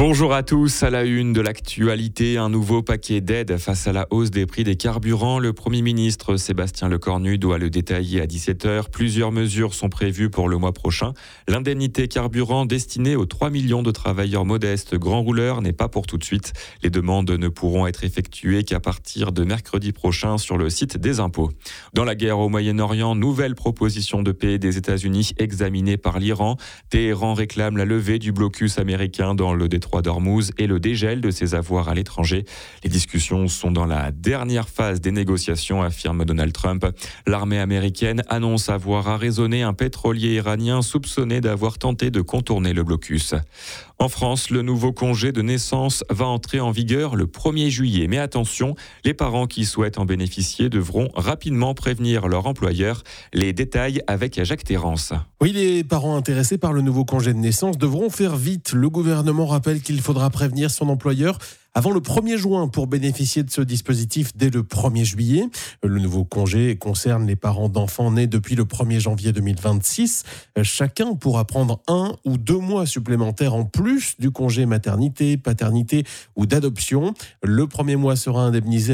Bonjour à tous, à la une de l'actualité, un nouveau paquet d'aides face à la hausse des prix des carburants. Le Premier ministre Sébastien Lecornu doit le détailler à 17h. Plusieurs mesures sont prévues pour le mois prochain. L'indemnité carburant destinée aux 3 millions de travailleurs modestes grands rouleurs n'est pas pour tout de suite. Les demandes ne pourront être effectuées qu'à partir de mercredi prochain sur le site des impôts. Dans la guerre au Moyen-Orient, nouvelle proposition de paix des États-Unis examinée par l'Iran. Téhéran réclame la levée du blocus américain dans le détroit d'Ormuz et le dégel de ses avoirs à l'étranger. Les discussions sont dans la dernière phase des négociations, affirme Donald Trump. L'armée américaine annonce avoir arraisonné un pétrolier iranien soupçonné d'avoir tenté de contourner le blocus. En France, le nouveau congé de naissance va entrer en vigueur le 1er juillet. Mais attention, les parents qui souhaitent en bénéficier devront rapidement prévenir leur employeur. Les détails avec Jacques Terrance. Oui, les parents intéressés par le nouveau congé de naissance devront faire vite. Le gouvernement rappelle qu'il faudra prévenir son employeur avant le 1er juin pour bénéficier de ce dispositif dès le 1er juillet. Le nouveau congé concerne les parents d'enfants nés depuis le 1er janvier 2026. Chacun pourra prendre 1 ou 2 mois supplémentaires en plus du congé maternité, paternité ou d'adoption. Le premier mois sera indemnisé à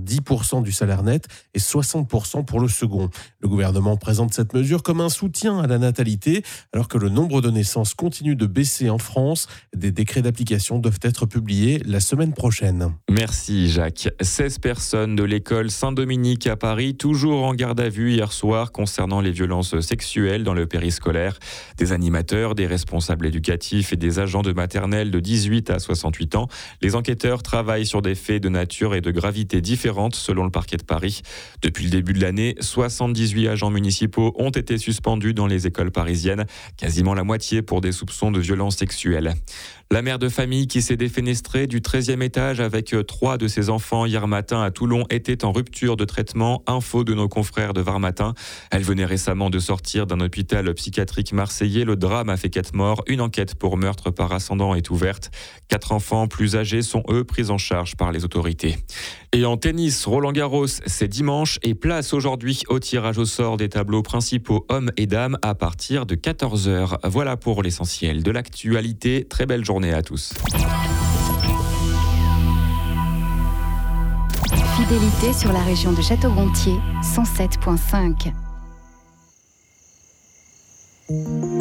70% du salaire net et 60% pour le second. Le gouvernement présente cette mesure comme un soutien à la natalité alors que le nombre de naissances continue de baisser en France. Des décrets d'application doivent être publiés la semaine prochaine. Merci Jacques. 16 personnes de l'école Saint-Dominique à Paris, toujours en garde à vue hier soir concernant les violences sexuelles dans le périscolaire. Des animateurs, des responsables éducatifs et des agents de maternelle de 18 à 68 ans. Les enquêteurs travaillent sur des faits de nature et de gravité différentes selon le parquet de Paris. Depuis le début de l'année, 78 agents municipaux ont été suspendus dans les écoles parisiennes, quasiment la moitié pour des soupçons de violences sexuelles. La mère de famille qui s'est défenestrée du 13e étage avec 3 de ses enfants hier matin à Toulon était en rupture de traitement. Info de nos confrères de Var Matin. Elle venait récemment de sortir d'un hôpital psychiatrique marseillais. Le drame a fait 4 morts. Une enquête pour meurtre par ascendant est ouverte. 4 enfants plus âgés sont eux pris en charge par les autorités. Et en tennis, Roland-Garros, c'est dimanche et place aujourd'hui au tirage au sort des tableaux principaux hommes et dames à partir de 14h. Voilà pour l'essentiel de l'actualité. Très belle journée à tous. Fidélité sur la région de Château-Gontier, 107.5.